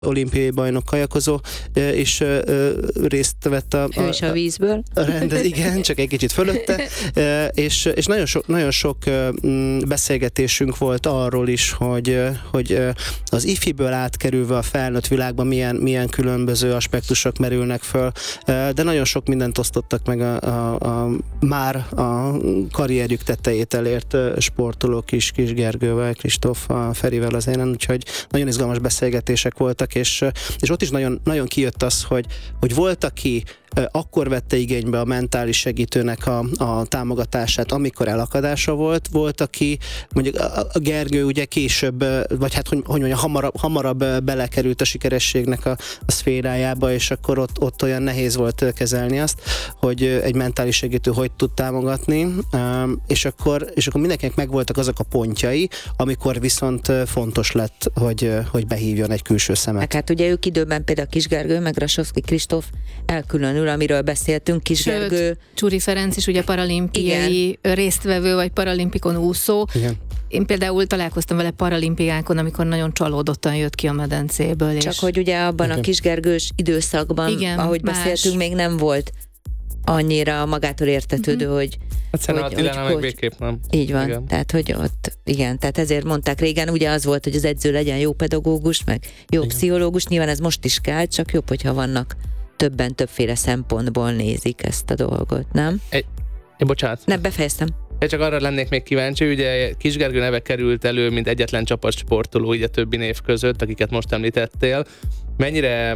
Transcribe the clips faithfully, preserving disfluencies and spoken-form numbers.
olimpiai bajnok kajakozó, és részt vett a... Ő is a vízből. A rendez, igen, csak egy kicsit fölötte, és, és nagyon, so, nagyon sok beszélgetésünk volt arról is, hogy, hogy az ifiből átkerülve a felnőtt világban milyen, milyen különböző aspektusok merülnek föl, de nagyon sok mindent osztottak meg a, a, a már a karrierjük tetejét elért sportolók is, Kis Gergővel, Kristóf, Ferivel az énen, úgyhogy nagyon izgalmas beszélgetések voltak, és, és ott is nagyon, nagyon kijött az, hogy, hogy volt, aki akkor vette igénybe a mentális segítőnek a, a támogatását, amikor elakadása volt. Volt, aki mondjuk a Gergő ugye később, vagy hát hogy, hogy mondjam, hamarabb, hamarabb belekerült a sikerességnek a, a szférájába, és akkor ott, ott olyan nehéz volt kezelni azt, hogy egy mentális segítő hogy tud támogatni, és akkor, és akkor mindenkinek megvoltak azok a pontjai, amikor viszont fontos lett, hogy, hogy behívjon egy külső szemet. Hát ugye ők időben például Kis Gergő, meg Rasovszky Kristóf elkülönül, amiről beszéltünk, Kis Sőt, Gergő. Csuri Ferenc is ugye paralimpiai igen. résztvevő, vagy paralimpikon úszó. Igen. Én például találkoztam vele paralimpiákon, amikor nagyon csalódottan jött ki a medencéből. Csak és... hogy ugye abban igen. a Kis Gergős időszakban, igen, ahogy más. beszéltünk, még nem volt annyira magától értetődő, uh-huh. hogy hát hogy, Attilánál meg végképp nem. Így van, igen. tehát hogy ott, igen, tehát ezért mondták régen, ugye az volt, hogy az edző legyen jó pedagógus, meg jó igen. pszichológus, nyilván ez most is kell, csak jobb, hogyha vannak többen, többféle szempontból nézik ezt a dolgot, nem? Egy, én bocsánat. Nem, befejeztem. Én csak arra lennék még kíváncsi, ugye Kis Gergő neve került elő, mint egyetlen csapatsportoló így a többi név között, akiket most említettél. Mennyire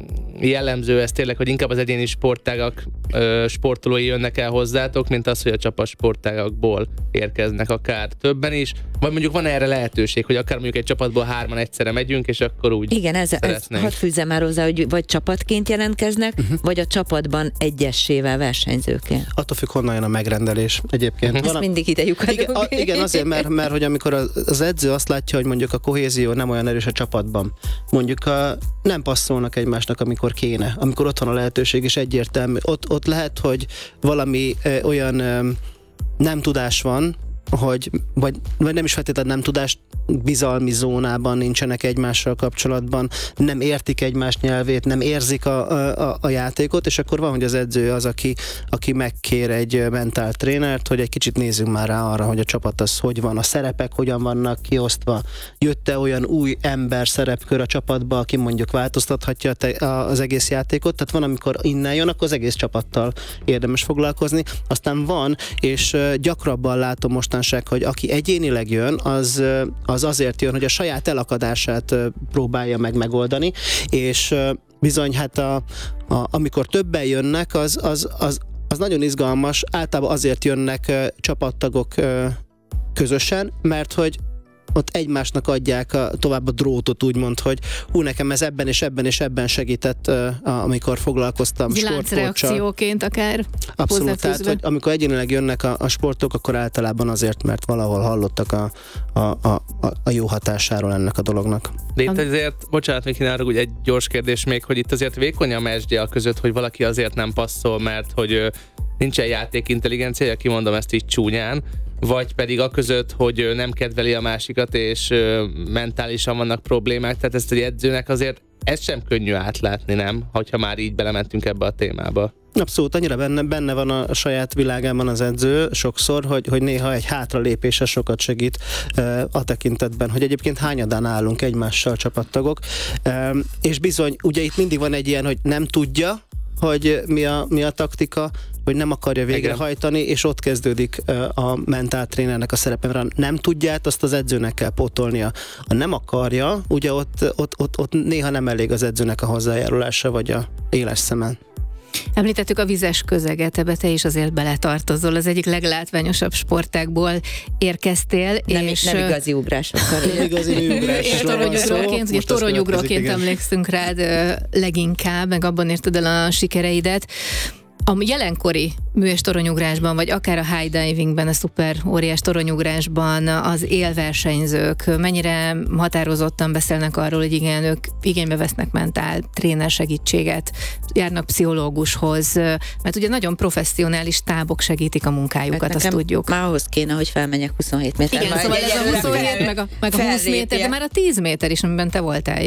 jellemző ez tényleg, hogy inkább az egyéni sportágak ö, sportolói jönnek el hozzátok, mint az, hogy a csapatsportágakból érkeznek akár többen is, vagy mondjuk van erre lehetőség, hogy akár mondjuk egy csapatból hárman egyszerre megyünk, és akkor úgy igen, ez, ez hadd fűzzem már hozzá, hogy vagy csapatként jelentkeznek, uh-huh. vagy a csapatban egyessével versenyzőként. Attól függ, honnan jön a megrendelés egyébként. Ezt van mindig idejük adunk. Igen, a, igen, azért, mert, mert hogy amikor az edző azt látja, hogy mondjuk a kohézió nem olyan erős a csapatban, mondjuk a, nem passzolnak egymásnak, amikor kéne, amikor ott van a lehetőség, és egyértelmű. Ott, ott lehet, hogy valami ö, olyan ö, nem tudás van, hogy, vagy, vagy nem is feltétlenül nem tudás, bizalmi zónában nincsenek egymással kapcsolatban, nem értik egymás nyelvét, nem érzik a, a, a játékot, és akkor van, hogy az edző az, aki, aki megkér egy mentál trénert, hogy egy kicsit nézzünk már rá arra, hogy a csapat az hogy van, a szerepek hogyan vannak kiosztva, jött-e olyan új ember szerepkör a csapatba, aki mondjuk változtathatja az egész játékot, tehát van, amikor innen jön, akkor az egész csapattal érdemes foglalkozni, aztán van, és gyakrabban látom mostanság, hogy aki egyénileg jön, az, az azért jön, hogy a saját elakadását próbálja meg megoldani, és bizony hát a, a, amikor többen jönnek, az, az, az, az nagyon izgalmas, általában azért jönnek csapattagok közösen, mert hogy ott egymásnak adják a, tovább a drótot, úgymond, hogy hú, nekem ez ebben és ebben és ebben segített, uh, amikor foglalkoztam sportcoachsal. Láncreakcióként akár. Abszolút, tehát, hogy amikor egyénileg jönnek a, a sportok, akkor általában azért, mert valahol hallottak a, a, a, a jó hatásáról ennek a dolognak. De itt azért, bocsánat, még arra, hogy egy gyors kérdés még, hogy itt azért vékony a mesdje a között, hogy valaki azért nem passzol, mert hogy nincsen játékintelligenciája, kimondom ezt így csúnyán, vagy pedig a között, hogy nem kedveli a másikat, és mentálisan vannak problémák, tehát ezt egy edzőnek azért ez sem könnyű átlátni, nem? Hogyha már így belementünk ebbe a témába. Abszolút, annyira benne, benne van a saját világában az edző sokszor, hogy, hogy néha egy hátralépése sokat segít e, a tekintetben, hogy egyébként hányadán állunk egymással csapattagok, e, és bizony, ugye itt mindig van egy ilyen, hogy nem tudja, hogy mi a, mi a taktika, hogy nem akarja végrehajtani, és ott kezdődik a mentáltrénernek a szerepe, mert nem tudját, azt az edzőnek kell pótolnia. Ha nem akarja, ugye ott, ott, ott, ott néha nem elég az edzőnek a hozzájárulása, vagy a éles szemen. Említettük a vizes közeget, ebbe te is azért beletartozol, az egyik leglátványosabb sportágból érkeztél. Nem, és nem igazi ugrásokkal. Nem igazi ugrás. Toronyugróként, ugye toronyugróként emlékszünk rád leginkább, meg abban érted el a sikereidet. A jelenkori mű- és toronyugrásban, vagy akár a high divingben, a szuper óriás toronyugrásban az élversenyzők mennyire határozottan beszélnek arról, hogy igen, ők igénybe vesznek mentál tréner segítséget, járnak pszichológushoz, mert ugye nagyon professzionális tábok segítik a munkájukat, azt tudjuk. Már ahhoz kéne, hogy felmenjek huszonhét méter. Igen, szóval ez a huszonhét, meg a, meg a húsz méter, de már a tíz méter is, amiben te voltál jó.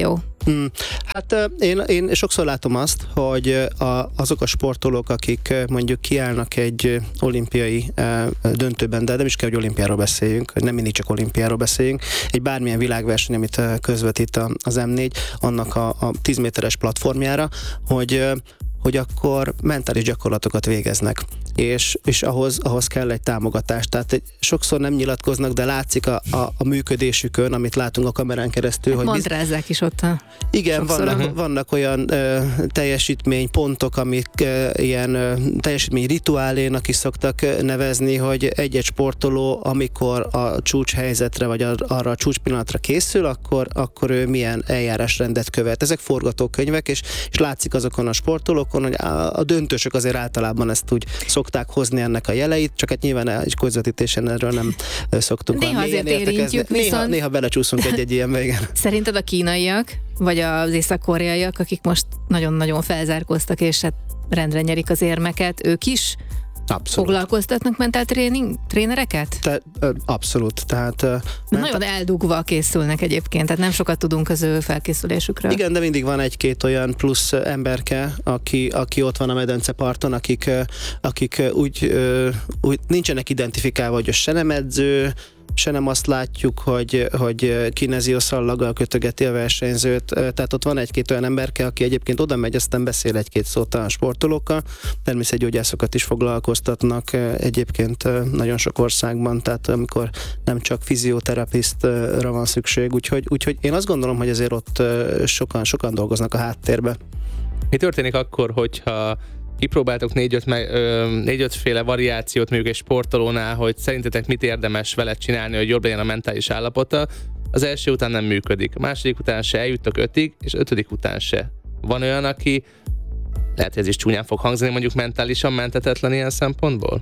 Hmm. Hát én, én sokszor látom azt, hogy a, azok a sportolók, akik mondjuk kiállnak egy olimpiai döntőben, de nem is kell, hogy olimpiáról beszéljünk, hogy nem mindig csak olimpiáról beszéljünk, egy bármilyen világverseny, amit közvetít az em négy, annak a, a tíz méteres platformjára, hogy hogy akkor mentális gyakorlatokat végeznek, és, és ahhoz, ahhoz kell egy támogatás. Tehát sokszor nem nyilatkoznak, de látszik a, a, a működésükön, amit látunk a kamerán keresztül. Hát mantrázzák is ott a... Igen, vannak, vannak olyan ö, teljesítménypontok, amik ö, ilyen ö, teljesítmény rituálénak is szoktak nevezni, hogy egy-egy sportoló, amikor a csúcshelyzetre, vagy a, arra a csúcspillanatra készül, akkor, akkor ő milyen eljárásrendet követ. Ezek forgatókönyvek, és, és látszik azokon a sportolók, hogy a döntősök azért általában ezt úgy szokták hozni ennek a jeleit, csak hát nyilván egy közvetítésen erről nem szoktunk. Néha azért érintjük, néha, viszont... néha belecsúszunk egy-egy ilyenbe, igen. Szerinted a kínaiak, vagy az észak-koreaiak, akik most nagyon-nagyon felzárkóztak, és hát rendre nyerik az érmeket, ők is Abszolút. Foglalkoztatnak mentál tréning, trénereket? Te, abszolút. Tehát, mentál... Nagyon eldugva készülnek egyébként, tehát nem sokat tudunk az ő felkészülésükről. Igen, de mindig van egy-két olyan plusz emberke, aki, aki ott van a medenceparton, akik, akik úgy, úgy nincsenek identifikálva, hogy se nem edző, se nem azt látjuk, hogy, hogy kineziószallaggal kötögeti a versenyzőt. Tehát ott van egy-két olyan emberke, aki egyébként oda megy, aztán beszél egy-két szót a sportolókkal. Természetgyógyászokat is foglalkoztatnak egyébként nagyon sok országban, tehát amikor nem csak fizioterapisztra van szükség. Úgyhogy, úgyhogy én azt gondolom, hogy azért ott sokan, sokan dolgoznak a háttérbe. Mi történik akkor, hogyha kipróbáltok négy-öt, négy-öt féle variációt mondjuk egy sportolónál, hogy szerintetek mit érdemes vele csinálni, hogy jobb legyen a mentális állapota, az első után nem működik, a második után se, eljuttok ötig, és ötödik után se. Van olyan, aki, lehet, hogy ez is csúnyán fog hangzani, mondjuk mentálisan menthetetlen ilyen szempontból?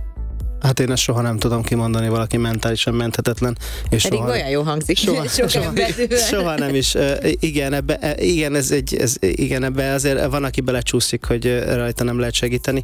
Hát én ezt soha nem tudom kimondani, valaki mentálisan menthetetlen. És Pedig soha, olyan jó hangzik. Soha, soha, soha nem is. Igen, ebbe, igen, ez egy, ez, igen, ebbe azért van, aki belecsúszik, hogy rajta nem lehet segíteni.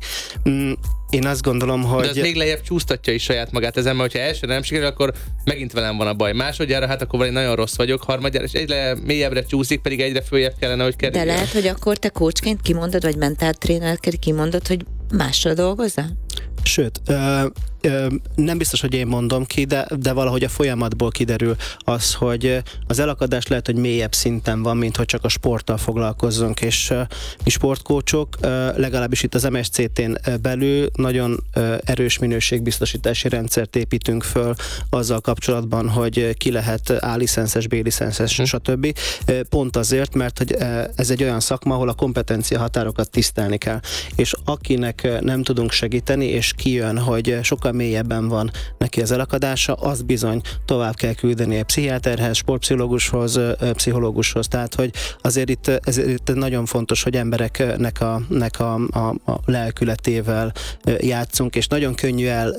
Én azt gondolom, hogy... De az még lejjebb csúsztatja is saját magát ezen, mert hogyha elsőre nem sikerül, akkor megint velem van a baj. Másodjára, hát akkor valami nagyon rossz vagyok, harmadjára, és egyre mélyebbre csúszik, pedig egyre följebb kellene, hogy kerüljön. De lehet, hogy akkor te coachként kimondod, vagy mentáltrénerként kimondod, hogy másra dolgozzál? Sőt, ö, ö, nem biztos, hogy én mondom ki, de, de valahogy a folyamatból kiderül az, hogy az elakadás lehet, hogy mélyebb szinten van, mint hogy csak a sporttal foglalkozzunk, és ö, mi sportkócsok, ö, legalábbis itt az em es cé té-n belül nagyon ö, erős minőségbiztosítási rendszert építünk föl azzal kapcsolatban, hogy ki lehet A-licenszes, B-licenszes, hm. stb. Pont azért, mert hogy ez egy olyan szakma, ahol a kompetencia határokat tisztelni kell, és akinek nem tudunk segíteni, és kijön, hogy sokkal mélyebben van neki az elakadása, az bizony tovább kell küldeni a pszichiáterhez, sportpszichológushoz, pszichológushoz. Tehát, hogy azért itt, ez, itt nagyon fontos, hogy embereknek a, nek a, a, a lelkületével játszunk, és nagyon könnyű el,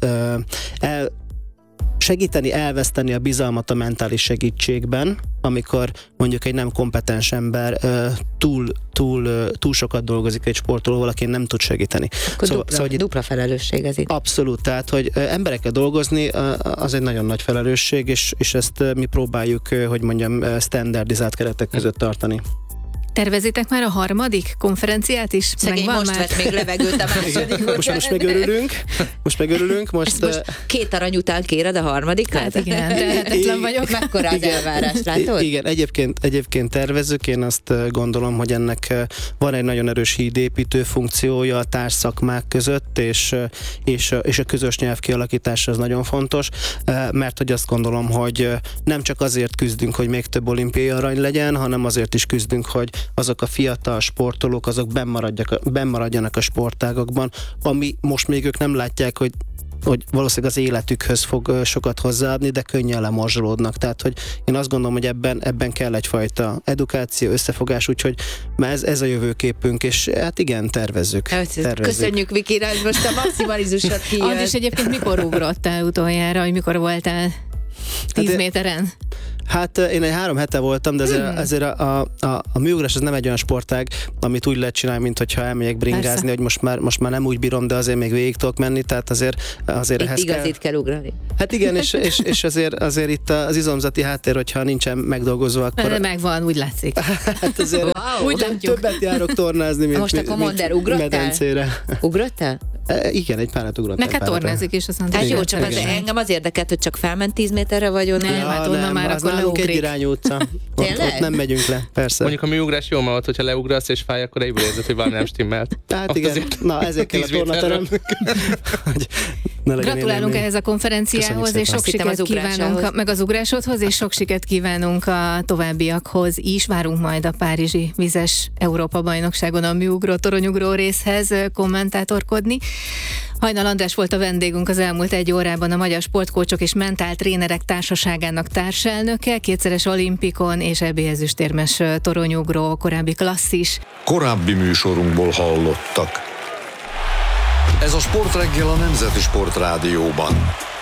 el segíteni, elveszteni a bizalmat a mentális segítségben, amikor mondjuk egy nem kompetens ember uh, túl, túl, uh, túl sokat dolgozik egy sportolóval, aki nem tud segíteni. Akkor szóval, dupla, szóval, dupla felelősség ez itt. Abszolút, tehát, hogy uh, emberekkel dolgozni uh, az egy nagyon nagy felelősség, és, és ezt uh, mi próbáljuk, uh, hogy mondjam, uh, standardizált keretek között tartani. Tervezitek már a harmadik konferenciát is? Szegény most már? Vett még levegőt a második. most, most megörülünk. Most megörülünk. Most, most két arany után kéred a harmadik? Hát igen, tehetetlen vagyok. Mekkora az elvárás, látod? Igen, egyébként, egyébként tervezzük. Én azt gondolom, hogy ennek van egy nagyon erős hídépítő funkciója a társszakmák között, és, és, és a közös nyelv kialakítása az nagyon fontos, mert hogy azt gondolom, hogy nem csak azért küzdünk, hogy még több olimpiai arany legyen, hanem azért is küzdünk, hogy azok a fiatal sportolók, azok bennmaradjanak a sportágakban, ami most még ők nem látják, hogy hogy valószínűleg az életükhöz fog sokat hozzáadni, de könnyen lemorzsolódnak. Tehát, hogy én azt gondolom, hogy ebben, ebben kell egyfajta edukáció, összefogás, úgyhogy ez, ez a jövőképünk, és hát igen, tervezzük. tervezzük. Köszönjük, Viki, most a maximalizmusot kijön. Andris, egyébként mikor ugrottál utoljára, hogy mikor voltál tíz hát méteren? Hát én egy három hete voltam, de ezért, Hmm. ezért a, a, a, a műugrás az nem egy olyan sportág, amit úgy lehet csinálni, mint hogyha elmegyek bringázni, Persze. hogy most már, most már nem úgy bírom, de azért még végig tudok menni, tehát azért, azért Itt ehhez igazit kell. kell ugrani. Hát igen, és, és, és azért, azért itt az izomzati háttér, hogyha nincsen megdolgozva, akkor De megvan, úgy látszik. hát azért Wow. Úgy látjuk. többet járok tornázni, mint, Most akkor mint mondd el, ugrottál? medencére. Ugrottál? E, igen, egy párat ugrottam. Neked tornázik is, azt mondta. Hát Igen, jó, csak az, igen. engem az érdekelt, hogy csak felment tíz méterre vagy onnan. Nem, hát onnan már az akkor nálunk egy leugrik. irányú utca. Ott, Tényleg? ott nem megyünk le, persze. Mondjuk a műugrás jó, mert ott, hogyha leugrasz és fáj, akkor egyből érzed, hogy valami nem stimmelt. Hát Ott igen, azért na ezért kell a tíz méterről. tornaterem. Hogy ne legyen Gratulálunk élmény. ehhez a konferenciához, Köszönjük és sok Azt hittem sikert az ugrásához. kívánunk, a, meg az ugrásodhoz, és sok sikert kívánunk a továbbiakhoz is. Várunk majd a párizsi vizes Európa-bajnokságon a műugró, toronyugró részhez kommentátorkodni. Hajnal András volt a vendégünk az elmúlt egy órában, a Magyar Sportkócsok és Mentáltrénerek Társaságának társelnöke, kétszeres olimpikon és é bé ezüstérmes toronyugró, korábbi klasszis. Korábbi műsorunkból hallottak. Ez a Sportreggel a Nemzeti Sportrádióban.